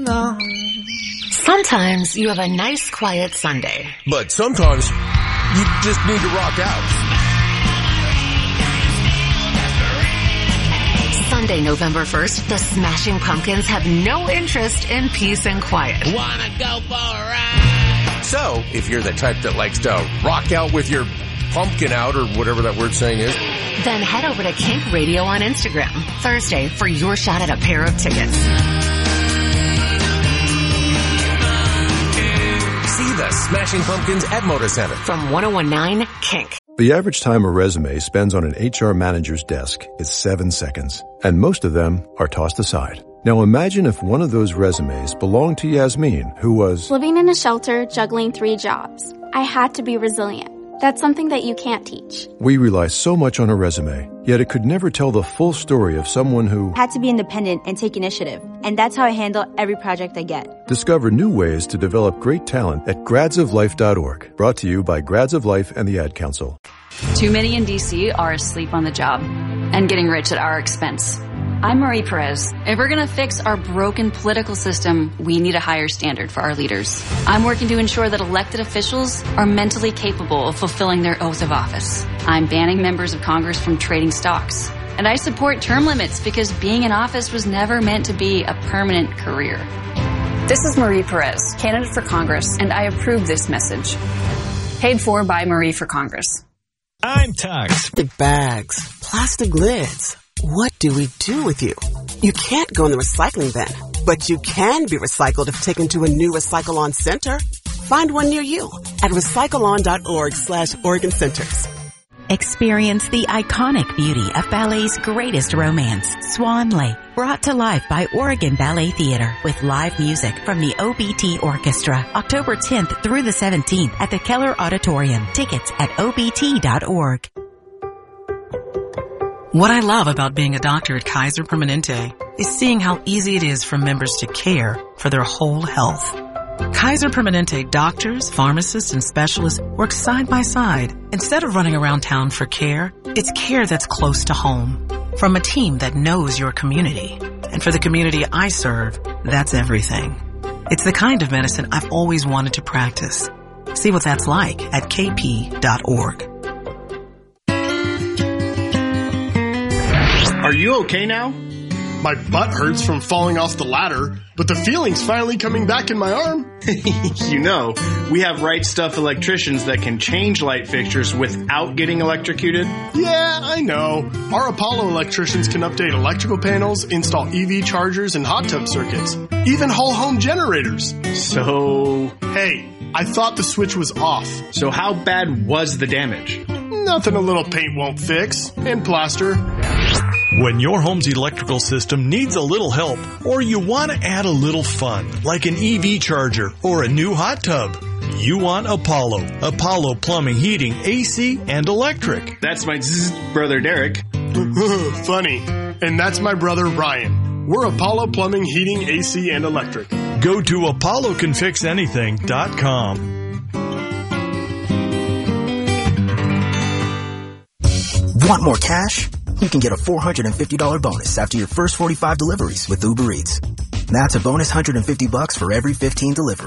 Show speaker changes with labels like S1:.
S1: No.
S2: Sometimes you have a nice, quiet Sunday.
S3: But sometimes you just need to rock out.
S2: Sunday, November 1st, the Smashing Pumpkins have no interest in peace and quiet.
S4: Wanna go for a ride?
S3: So, if you're the type that likes to rock out with your pumpkin out, or whatever that word saying is,
S2: then head over to Kink Radio on Instagram Thursday for your shot at a pair of tickets.
S3: See the Smashing Pumpkins at Moda Center.
S2: From 101.9 Kink.
S5: The average time a resume spends on an HR manager's desk is 7 seconds, and most of them are tossed aside. Now imagine if one of those resumes belonged to Yasmin, who was
S6: living in a shelter, juggling 3 jobs. I had to be resilient. That's something that you can't teach.
S5: We rely so much on a resume, yet it could never tell the full story of someone who
S7: had to be independent and take initiative. And that's how I handle every project I get.
S5: Discover new ways to develop great talent at gradsoflife.org. Brought to you by Grads of Life and the Ad Council.
S8: Too many in D.C. are asleep on the job and getting rich at our expense. I'm Marie Perez. If we're going to fix our broken political system, we need a higher standard for our leaders. I'm working to ensure that elected officials are mentally capable of fulfilling their oath of office. I'm banning members of Congress from trading stocks. And I support term limits because being in office was never meant to be a permanent career. This is Marie Perez, candidate for Congress, and I approve this message. Paid for by Marie for Congress.
S9: I'm Tux.
S10: Plastic bags, plastic lids. What do we do with you? You can't go in the recycling bin, but you can be recycled if taken to a new Recycle-On center. Find one near you at recycleon.org/Oregon Centers.
S11: Experience the iconic beauty of ballet's greatest romance, Swan Lake, brought to life by Oregon Ballet Theater with live music from the OBT Orchestra, October 10th through the 17th at the Keller Auditorium. Tickets at obt.org.
S12: What I love about being a doctor at Kaiser Permanente is seeing how easy it is for members to care for their whole health. Kaiser Permanente doctors, pharmacists, and specialists work side by side. Instead of running around town for care, it's care that's close to home. From a team that knows your community. And for the community I serve, that's everything. It's the kind of medicine I've always wanted to practice. See what that's like at kp.org.
S13: Are you okay now? My butt hurts from falling off the ladder, but the feeling's finally coming back in my arm.
S14: You know, we have Right Stuff electricians that can change light fixtures without getting electrocuted.
S13: Yeah, I know. Our Apollo electricians can update electrical panels, install EV chargers and hot tub circuits, even whole home generators.
S14: So...
S13: Hey, I thought the switch was off.
S14: So how bad was the damage?
S13: Nothing a little paint won't fix. And plaster.
S9: When your home's electrical system needs a little help, or you want to add a little fun, like an EV charger or a new hot tub, you want Apollo. Apollo Plumbing, Heating, AC, and Electric.
S14: That's my brother Derek.
S13: Funny. And that's my brother Ryan. We're Apollo Plumbing, Heating, AC, and Electric.
S9: Go to apollocanfixanything.com.
S15: Want more cash? You can get a $450 bonus after your first 45 deliveries with Uber Eats. That's a bonus $150 for every 15 deliveries.